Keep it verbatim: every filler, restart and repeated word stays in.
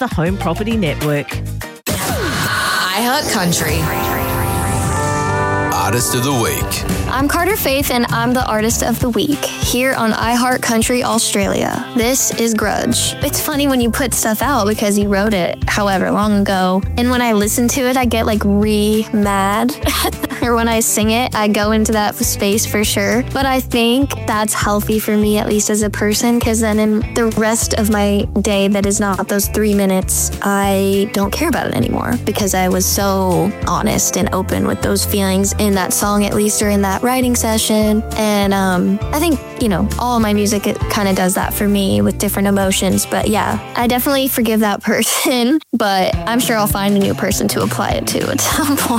the Home Property Network. iHeart Country. Artist of the Week. I'm Carter Faith, and I'm the Artist of the Week here on iHeart Country Australia. This is Grudge. It's funny when you put stuff out because you wrote it however long ago, and when I listen to it, I get like re-mad. Or when I sing it, I go into that space for sure. But I think that's healthy for me, at least as a person, because then in the rest of my day that is not those three minutes, I don't care about it anymore because I was so honest and open with those feelings in that song, at least, or in that writing session. And um, I think, you know, all of my music, it kind of does that for me with different emotions. But yeah, I definitely forgive that person, but I'm sure I'll find a new person to apply it to at some point.